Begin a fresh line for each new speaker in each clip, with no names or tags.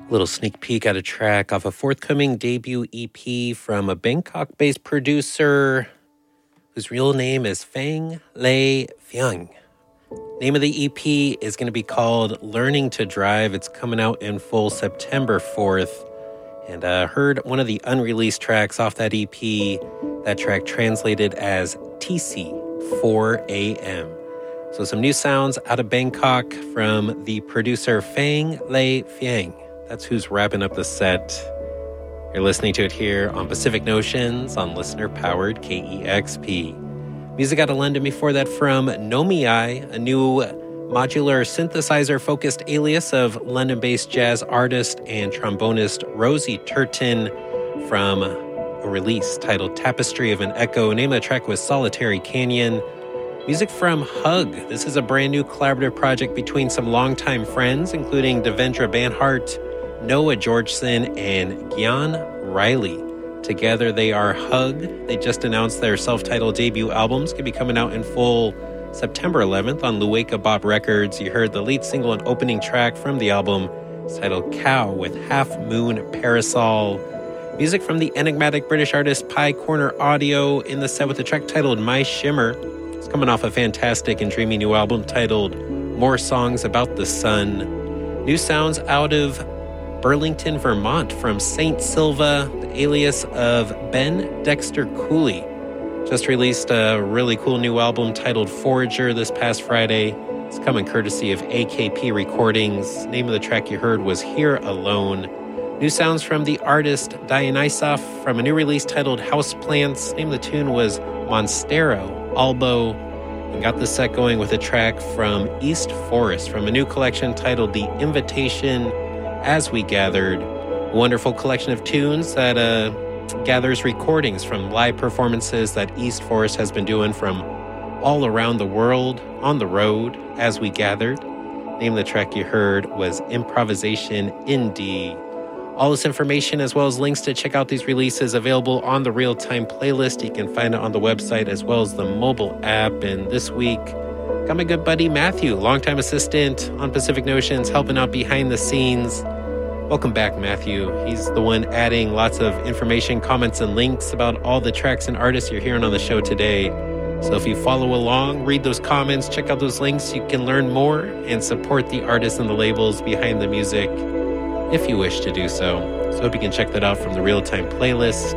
Little sneak peek at a track off a forthcoming debut EP from a Bangkok-based producer whose real name is Phang Lay Pheang. Name of the EP is going to be called Learning to Drive. It's coming out in full September 4th. And I heard one of the unreleased tracks off that EP, that track translated as TC 4 a.m. So some new sounds out of Bangkok from the producer Phang Lay Pheang. That's who's wrapping up the set. You're listening to it here on Pacific Notions on listener-powered KEXP. Music out of London before that from Nomiai, a new modular synthesizer-focused alias of London-based jazz artist and trombonist Rosie Turton from a release titled Tapestry of an Echo. Name of the track was Solitary Canyon. Music from Hug. This is a brand new collaborative project between some longtime friends, including Devendra Banhart, Noah Georgeson, and Gyan Riley. Together they are Hug. They just announced their self-titled debut albums could be coming out in full September 11th on Lueka Bop Records. You heard the lead single and opening track from the album. It's titled Cow with Half Moon Parasol. Music from the enigmatic British artist Pie Corner Audio in the set with a track titled My Shimmer. It's coming off a fantastic and dreamy new album titled More Songs About the Sun. New sounds out of Burlington, Vermont from Saint Silva, the alias of Ben Dexter Cooley. Just released a really cool new album titled Forager this past Friday. It's coming courtesy of AKP Recordings. Name of the track you heard was Here Alone. New sounds from the artist Dionysof from a new release titled Houseplants. Name of the tune was Monstero Albo. And got the set going with a track from East Forest from a new collection titled The Invitation As We Gathered. A wonderful collection of tunes that gathers recordings from live performances that East Forest has been doing from all around the world on the road as we gathered. Name of the track you heard was Improvisation Indie. All this information as well as links to check out these releases available on the real-time playlist. You can find it on the website as well as the mobile app. And this week, got my good buddy Matthew, longtime assistant on Pacific Notions, helping out behind the scenes. Welcome back, Matthew. He's the one adding lots of information, comments, and links about all the tracks and artists you're hearing on the show today. So if you follow along, read those comments, check out those links, you can learn more and support the artists and the labels behind the music if you wish to do so. So hope you can check that out from the real-time playlist.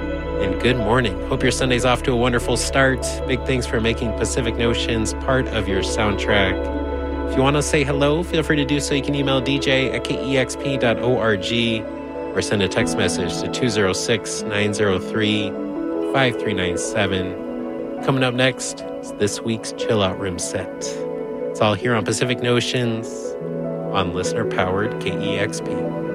And good morning. Hope your Sunday's off to a wonderful start. Big thanks for making Pacific Notions part of your soundtrack. If you want to say hello, feel free to do so. You can email dj@kexp.org or send a text message to 206-903-5397. Coming up next is this week's Chill Out Room set. It's all here on Pacific Notions on listener-powered KEXP.